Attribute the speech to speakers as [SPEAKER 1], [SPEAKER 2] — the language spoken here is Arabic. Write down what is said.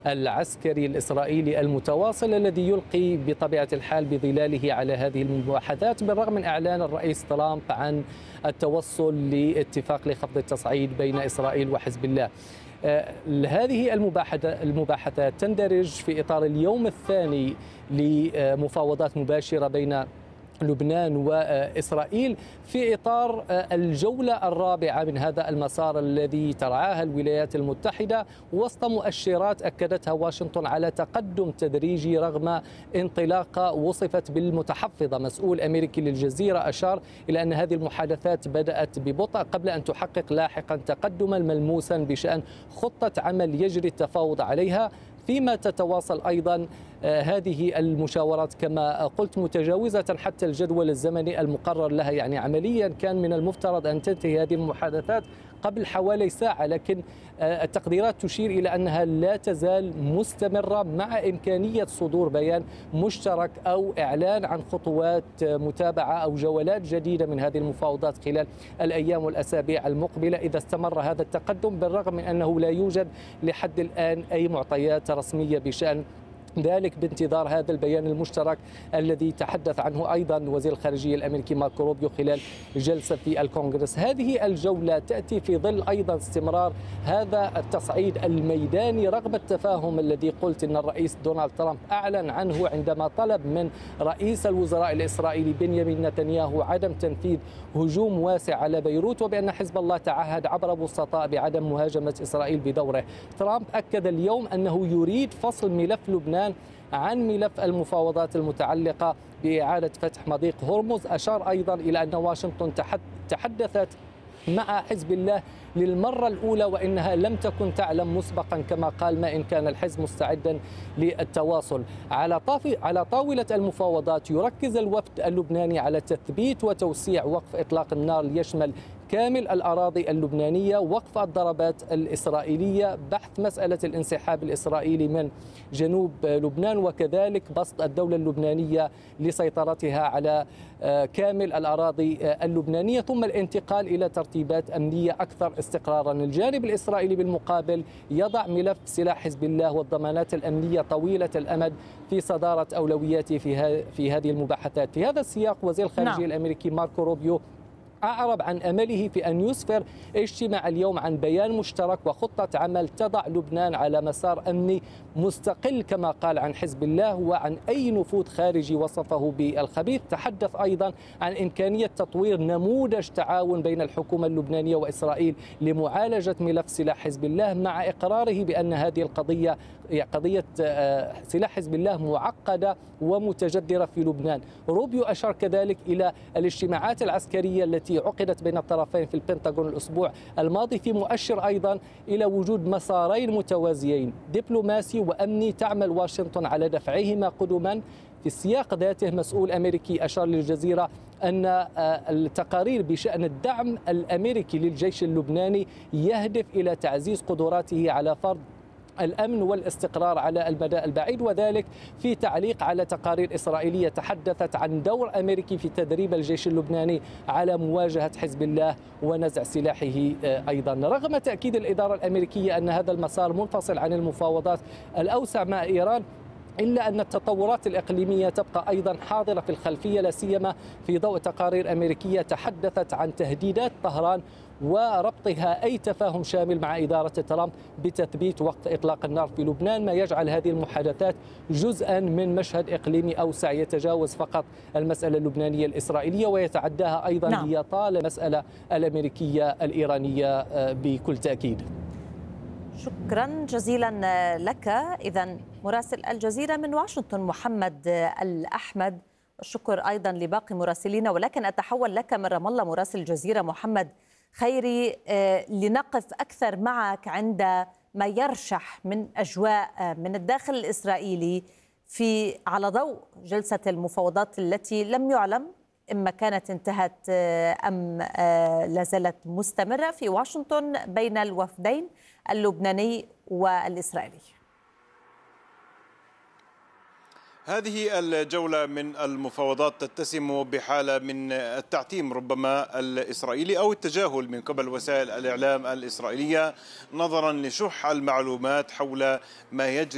[SPEAKER 1] العسكري الإسرائيلي المتواصل الذي يلقي بطبيعة الحال بظلاله على هذه المباحثات، بالرغم من إعلان الرئيس ترامب عن التوصل لاتفاق لخفض التصعيد بين إسرائيل وحزب الله. هذه المباحثات تندرج في إطار اليوم الثاني لمفاوضات مباشرة بين لبنان وإسرائيل في إطار الجولة الرابعة من هذا المسار الذي ترعاها الولايات المتحدة وسط مؤشرات أكدتها واشنطن على تقدم تدريجي رغم انطلاقة وصفت بالمتحفظة. مسؤول أمريكي للجزيرة أشار إلى أن هذه المحادثات بدأت ببطء قبل أن تحقق لاحقا تقدما ملموسا بشأن خطة عمل يجري التفاوض عليها، فيما تتواصل أيضا هذه المشاورات كما قلت متجاوزة حتى الجدول الزمني المقرر لها. يعني عمليا كان من المفترض أن تنتهي هذه المحادثات قبل حوالي ساعة، لكن التقديرات تشير إلى أنها لا تزال مستمرة مع إمكانية صدور بيان مشترك أو إعلان عن خطوات متابعة أو جولات جديدة من هذه المفاوضات خلال الأيام والأسابيع المقبلة إذا استمر هذا التقدم، بالرغم من أنه لا يوجد لحد الآن أي معطيات رسمية بشأن ذلك، بانتظار هذا البيان المشترك الذي تحدث عنه أيضا وزير الخارجية الأمريكي ماركو روبيو خلال جلسة في الكونغرس. هذه الجولة تأتي في ظل أيضا استمرار هذا التصعيد الميداني رغم التفاهم الذي قلت أن الرئيس دونالد ترامب أعلن عنه عندما طلب من رئيس الوزراء الإسرائيلي بنيامين نتنياهو عدم تنفيذ هجوم واسع على بيروت، وبأن حزب الله تعهد عبر وسطاء بعدم مهاجمة إسرائيل بدوره. ترامب أكد اليوم أنه يريد فصل ملف لبنان عن ملف المفاوضات المتعلقة بإعادة فتح مضيق هرمز. أشار أيضا إلى أن واشنطن تحدثت مع حزب الله للمرة الأولى وإنها لم تكن تعلم مسبقا كما قال ما إن كان الحزب مستعدا للتواصل. على طاولة المفاوضات يركز الوفد اللبناني على تثبيت وتوسيع وقف إطلاق النار ليشمل كامل الأراضي اللبنانية، وقف الضربات الإسرائيلية، بحث مسألة الانسحاب الإسرائيلي من جنوب لبنان، وكذلك بسط الدولة اللبنانية لسيطرتها على كامل الأراضي اللبنانية، ثم الانتقال إلى ترتيبات أمنية أكثر استقرارا. الجانب الإسرائيلي بالمقابل يضع ملف سلاح حزب الله والضمانات الأمنية طويلة الأمد في صدارة أولوياته في هذه المباحثات. في هذا السياق وزير الخارجية الأمريكي ماركو روبيو أعرب عن أمله في أن يسفر اجتماع اليوم عن بيان مشترك وخطة عمل تضع لبنان على مسار أمني مستقل كما قال عن حزب الله وعن أي نفوذ خارجي وصفه بالخبيث. تحدث أيضا عن إمكانية تطوير نموذج تعاون بين الحكومة اللبنانية وإسرائيل لمعالجة ملف سلاح حزب الله، مع إقراره بأن هذه قضية سلاح حزب الله معقدة ومتجذرة في لبنان. روبيو أشار كذلك إلى الاجتماعات العسكرية التي عقدت بين الطرفين في البنتاغون الأسبوع الماضي، في مؤشر أيضا إلى وجود مسارين متوازيين دبلوماسي وأمني تعمل واشنطن على دفعهما قدما. في السياق ذاته مسؤول أمريكي أشار للجزيرة أن التقارير بشأن الدعم الأمريكي للجيش اللبناني يهدف إلى تعزيز قدراته على فرض الأمن والاستقرار على المدى البعيد، وذلك في تعليق على تقارير إسرائيلية تحدثت عن دور أمريكي في تدريب الجيش اللبناني على مواجهة حزب الله ونزع سلاحه أيضا. رغم تأكيد الإدارة الأمريكية أن هذا المسار منفصل عن المفاوضات الأوسع مع إيران، إلا أن التطورات الإقليمية تبقى أيضا حاضرة في الخلفية، لا سيما في ضوء تقارير أمريكية تحدثت عن تهديدات طهران وربطها أي تفاهم شامل مع إدارة ترامب بتثبيت وقف إطلاق النار في لبنان، ما يجعل هذه المحادثات جزءا من مشهد إقليمي أوسع يتجاوز فقط المسألة اللبنانية الإسرائيلية ويتعداها أيضا ليطال المسألة الأمريكية الإيرانية بكل تأكيد.
[SPEAKER 2] شكرا جزيلا لك. إذن مراسل الجزيرة من واشنطن محمد الأحمد، الشكر أيضا لباقي مراسلينا، ولكن أتحول لك من رام الله مراسل الجزيرة محمد خيري لنقف أكثر معك عند ما يرشح من أجواء من الداخل الإسرائيلي على ضوء جلسة المفاوضات التي لم يعلم إما كانت انتهت أم لا زالت مستمرة في واشنطن بين الوفدين اللبناني والإسرائيلي.
[SPEAKER 3] هذه الجولة من المفاوضات تتسم بحالة من التعتيم ربما الإسرائيلي أو التجاهل من قبل وسائل الإعلام الإسرائيلية نظرا لشح المعلومات حول ما يجري